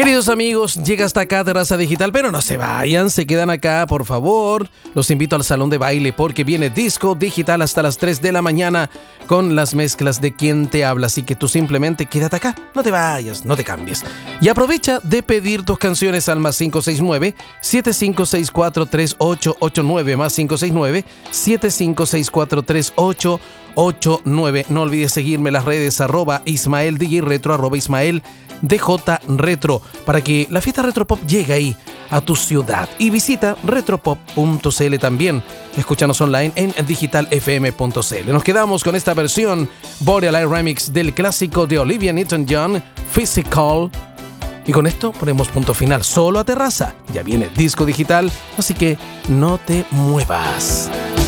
Queridos amigos, llega hasta acá Terraza Digital, pero no se vayan, se quedan acá, por favor. Los invito al salón de baile porque viene Disco Digital hasta las 3 de la mañana con las mezclas de Quien Te Habla. Así que tú simplemente quédate acá, no te vayas, no te cambies. Y aprovecha de pedir tus canciones al más 569-7564-3889, más 569-7564-3889. No olvides seguirme en las redes @IsmaelDJRetro, @IsmaelDJ Retro, para que la fiesta Retropop llegue ahí a tu ciudad. Y visita retropop.cl también. Escúchanos online en digitalfm.cl. Nos quedamos con esta versión Boreal Remix del clásico de Olivia Newton-John, Physical. Y con esto ponemos punto final solo a Terraza. Ya viene Disco Digital, así que no te muevas.